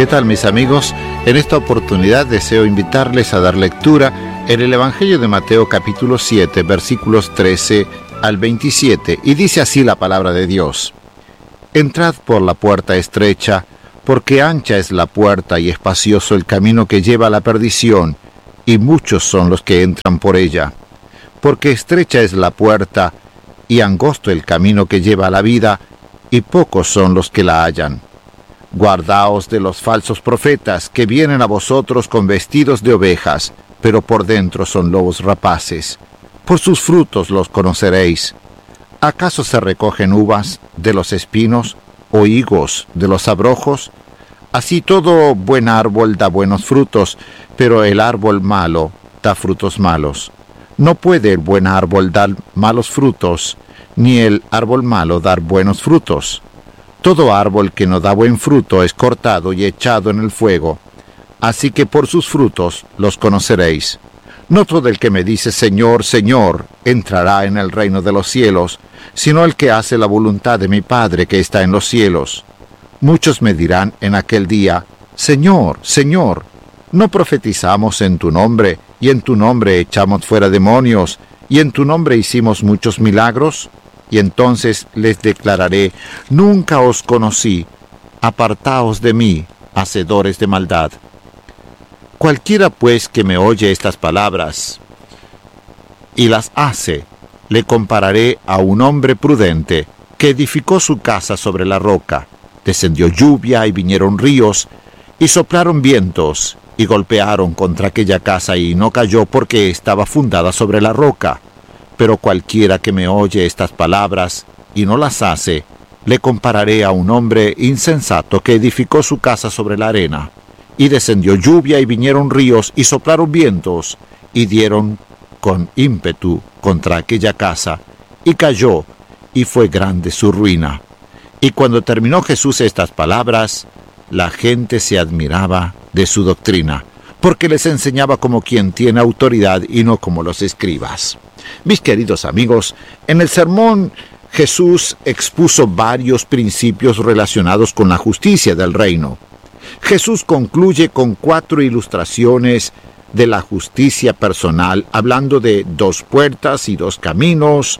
¿Qué tal, mis amigos? En esta oportunidad deseo invitarles a dar lectura en el Evangelio de Mateo capítulo 7, versículos 13 al 27, y dice así la palabra de Dios: Entrad por la puerta estrecha, porque ancha es la puerta y espacioso el camino que lleva a la perdición, y muchos son los que entran por ella. Porque estrecha es la puerta y angosto el camino que lleva a la vida, y pocos son los que la hallan. Guardaos de los falsos profetas que vienen a vosotros con vestidos de ovejas, pero por dentro son lobos rapaces. Por sus frutos los conoceréis. ¿Acaso se recogen uvas de los espinos o higos de los abrojos? Así todo buen árbol da buenos frutos, pero el árbol malo da frutos malos. No puede el buen árbol dar malos frutos, ni el árbol malo dar buenos frutos. Todo árbol que no da buen fruto es cortado y echado en el fuego. Así que por sus frutos los conoceréis. No todo el que me dice Señor, Señor, entrará en el reino de los cielos, sino el que hace la voluntad de mi Padre que está en los cielos. Muchos me dirán en aquel día: Señor, Señor, ¿no profetizamos en tu nombre, y en tu nombre echamos fuera demonios, y en tu nombre hicimos muchos milagros? Y entonces les declararé: Nunca os conocí, apartaos de mí, hacedores de maldad. Cualquiera pues que me oye estas palabras y las hace, le compararé a un hombre prudente que edificó su casa sobre la roca. Descendió lluvia y vinieron ríos, y soplaron vientos, y golpearon contra aquella casa, y no cayó porque estaba fundada sobre la roca. Pero cualquiera que me oye estas palabras y no las hace, le compararé a un hombre insensato que edificó su casa sobre la arena. Y descendió lluvia y vinieron ríos y soplaron vientos, y dieron con ímpetu contra aquella casa, y cayó, y fue grande su ruina. Y cuando terminó Jesús estas palabras, la gente se admiraba de su doctrina, porque les enseñaba como quien tiene autoridad y no como los escribas. Mis queridos amigos, en el sermón Jesús expuso varios principios relacionados con la justicia del reino. Jesús concluye con 4 ilustraciones de la justicia personal, hablando de 2 puertas y 2 caminos,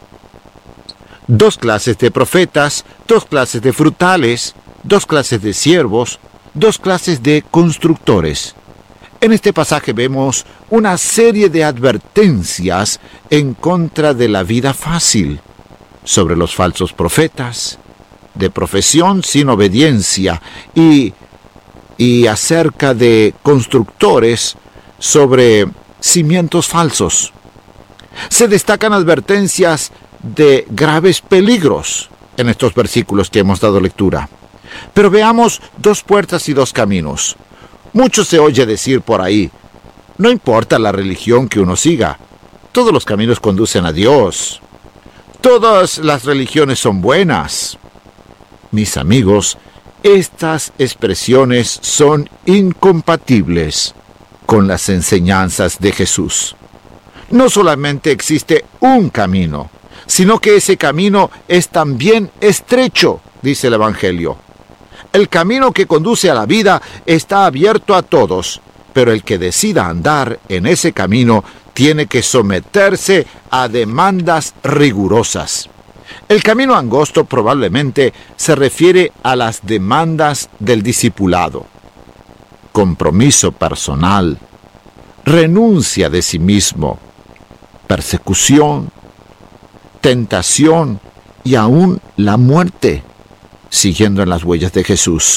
2 clases de profetas, 2 clases de frutales, 2 clases de siervos, 2 clases de constructores. En este pasaje vemos una serie de advertencias en contra de la vida fácil, sobre los falsos profetas, de profesión sin obediencia, y acerca de constructores sobre cimientos falsos. Se destacan advertencias de graves peligros en estos versículos que hemos dado lectura. Pero veamos 2 puertas y 2 caminos. Mucho se oye decir por ahí: no importa la religión que uno siga, todos los caminos conducen a Dios. Todas las religiones son buenas. Mis amigos, estas expresiones son incompatibles con las enseñanzas de Jesús. No solamente existe un camino, sino que ese camino es también estrecho, dice el Evangelio. El camino que conduce a la vida está abierto a todos, pero el que decida andar en ese camino tiene que someterse a demandas rigurosas. El camino angosto probablemente se refiere a las demandas del discipulado: compromiso personal, renuncia de sí mismo, persecución, tentación y aún la muerte, siguiendo en las huellas de Jesús.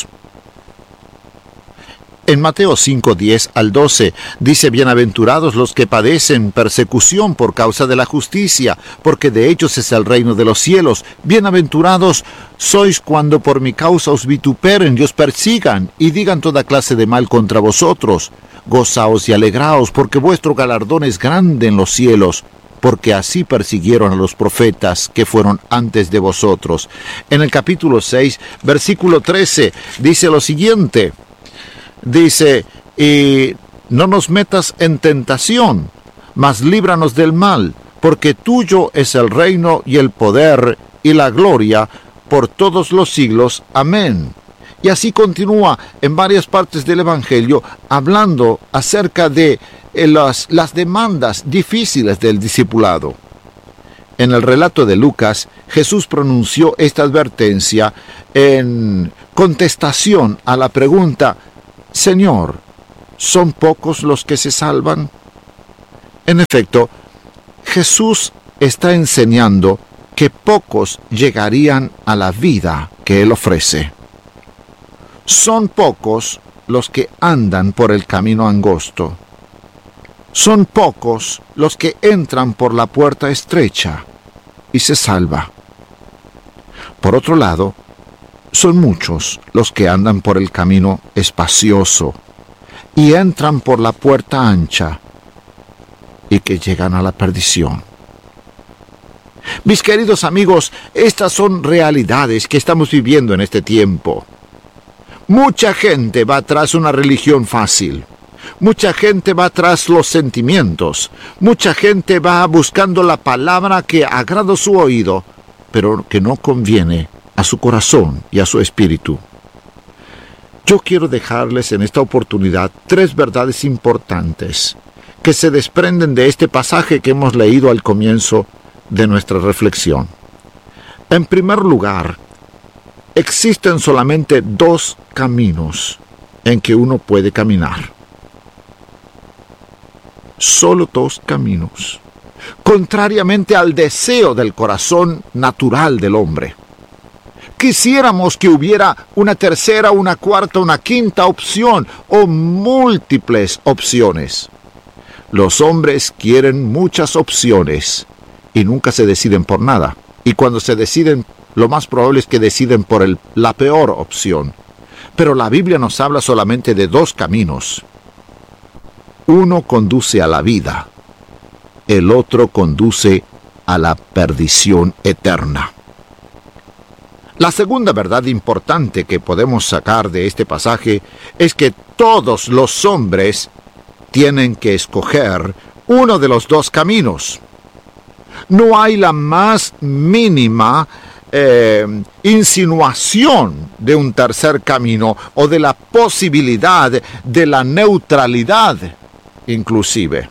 En Mateo 5, 10 al 12, dice: Bienaventurados los que padecen persecución por causa de la justicia, porque de ellos es el reino de los cielos. Bienaventurados sois cuando por mi causa os vituperen y os persigan, y digan toda clase de mal contra vosotros. Gozaos y alegraos, porque vuestro galardón es grande en los cielos, porque así persiguieron a los profetas que fueron antes de vosotros. En el capítulo 6, versículo 13, dice lo siguiente. Dice: y no nos metas en tentación, mas líbranos del mal, porque tuyo es el reino y el poder y la gloria por todos los siglos. Amén. Y así continúa en varias partes del Evangelio hablando acerca de las demandas difíciles del discipulado. En el relato de Lucas, Jesús pronunció esta advertencia en contestación a la pregunta: Señor, ¿son pocos los que se salvan? En efecto, Jesús está enseñando que pocos llegarían a la vida que Él ofrece. Son pocos los que andan por el camino angosto. Son pocos los que entran por la puerta estrecha y se salva. Por otro lado, son muchos los que andan por el camino espacioso y entran por la puerta ancha y que llegan a la perdición. Mis queridos amigos, estas son realidades que estamos viviendo en este tiempo. Mucha gente va tras una religión fácil. Mucha gente va tras los sentimientos. Mucha gente va buscando la palabra que agrada su oído, pero que no conviene a su corazón y a su espíritu. Yo quiero dejarles en esta oportunidad 3 verdades importantes que se desprenden de este pasaje que hemos leído al comienzo de nuestra reflexión. En primer lugar, existen solamente 2 caminos en que uno puede caminar. Solo 2 caminos, contrariamente al deseo del corazón natural del hombre. Quisiéramos que hubiera una tercera, una cuarta, una quinta opción o múltiples opciones. Los hombres quieren muchas opciones y nunca se deciden por nada. Y cuando se deciden, lo más probable es que deciden por la peor opción. Pero la Biblia nos habla solamente de 2 caminos. Uno conduce a la vida, el otro conduce a la perdición eterna. La segunda verdad importante que podemos sacar de este pasaje es que todos los hombres tienen que escoger uno de los 2 caminos. No hay la más mínima insinuación de un tercer camino o de la posibilidad de la neutralidad inclusive.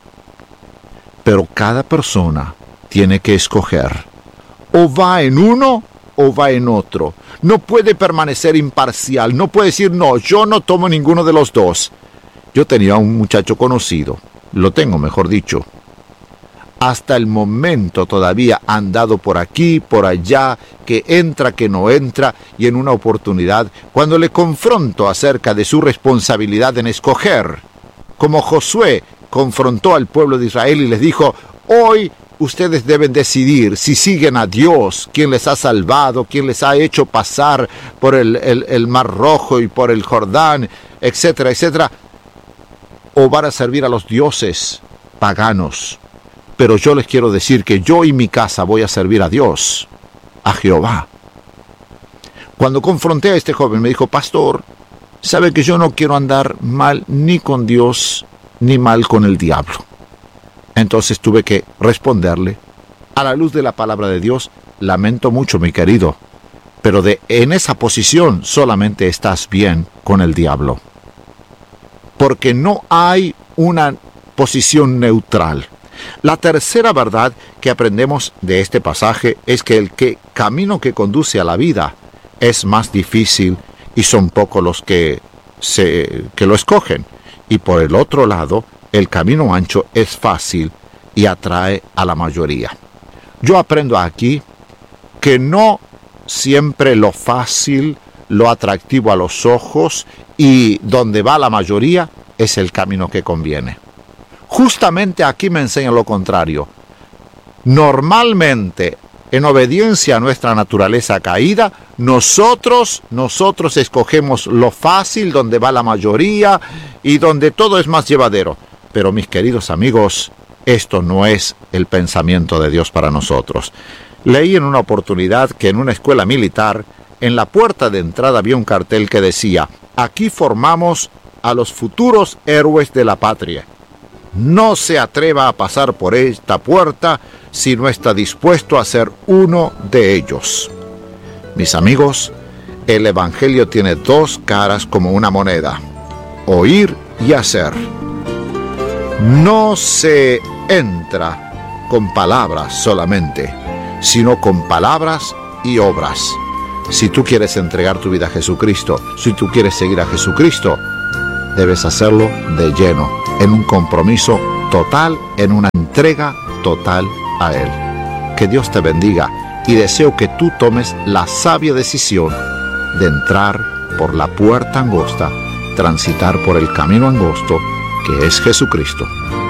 Pero cada persona tiene que escoger. O va en uno o va en otro. No puede permanecer imparcial. No puede decir, no, yo no tomo ninguno de los 2. Yo tenía un muchacho conocido. Lo tengo, mejor dicho. Hasta el momento todavía ha andado por aquí, por allá, que entra, que no entra, y en una oportunidad, cuando le confronto acerca de su responsabilidad en escoger, como Josué confrontó al pueblo de Israel y les dijo, hoy ustedes deben decidir si siguen a Dios, quien les ha salvado, quien les ha hecho pasar por el Mar Rojo y por el Jordán, etcétera, etcétera, o van a servir a los dioses paganos. Pero yo les quiero decir que yo y mi casa voy a servir a Dios, a Jehová. Cuando confronté a este joven me dijo, pastor, sabe que yo no quiero andar mal ni con Dios ni mal con el diablo. Entonces tuve que responderle, a la luz de la palabra de Dios, lamento mucho, mi querido, pero en esa posición solamente estás bien con el diablo. Porque no hay una posición neutral. La tercera verdad que aprendemos de este pasaje es que el camino que conduce a la vida es más difícil y son pocos los que lo escogen. Y por el otro lado, el camino ancho es fácil y atrae a la mayoría. Yo aprendo aquí que no siempre lo fácil, lo atractivo a los ojos y donde va la mayoría es el camino que conviene. Justamente aquí me enseña lo contrario. Normalmente, en obediencia a nuestra naturaleza caída, nosotros escogemos lo fácil, donde va la mayoría y donde todo es más llevadero. Pero mis queridos amigos, esto no es el pensamiento de Dios para nosotros. Leí en una oportunidad que en una escuela militar, en la puerta de entrada había un cartel que decía, aquí formamos a los futuros héroes de la patria. No se atreva a pasar por esta puerta si no está dispuesto a ser uno de ellos. Mis amigos, El Evangelio tiene dos caras como una moneda: oír y hacer. No se entra con palabras solamente, sino con palabras y obras. Si tú quieres entregar tu vida a Jesucristo, si tú quieres seguir a Jesucristo, debes hacerlo de lleno, en un compromiso total, en una entrega total a Él. Que Dios te bendiga y deseo que tú tomes la sabia decisión de entrar por la puerta angosta, transitar por el camino angosto que es Jesucristo.